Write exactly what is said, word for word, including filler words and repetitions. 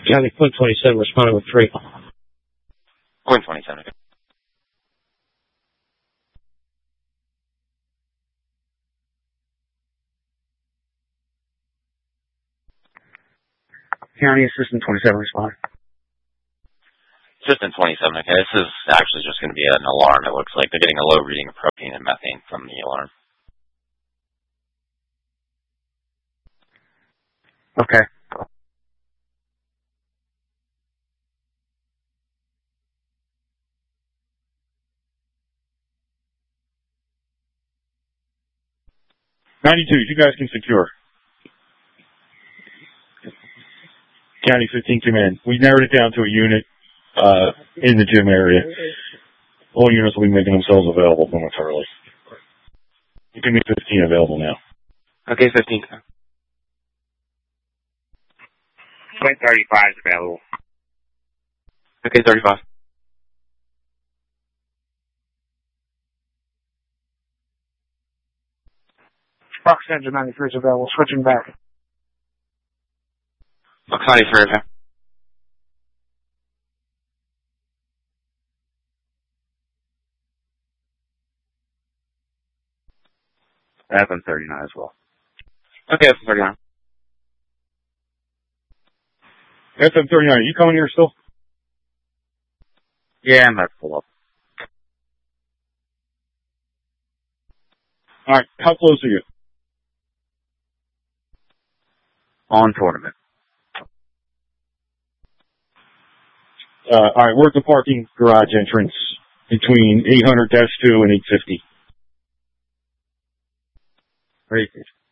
County Point twenty-seven responding with three. Point twenty-seven. Okay. County Assistant twenty-seven responding. Assistant twenty-seven, okay. This is actually just going to be an alarm, it looks like. They're getting a low reading of propane and methane from the alarm. Okay. ninety-two, you guys can secure. County fifteen command. We narrowed it down to a unit uh, in the gym area. All units will be making themselves available momentarily. You can make fifteen available now. Okay, fifteen. Point thirty-five is available. Okay, thirty-five. Fox Engine ninety-three is available. Switching back. Fox ninety-three, okay. F M thirty-nine as well. Okay, F M thirty-nine. F M thirty-nine, are you coming here still? Yeah, I'm about to pull up. Alright, how close are you? On tournament. Uh, alright, we're at the parking garage entrance between eight hundred dash two and eight fifty. Very good.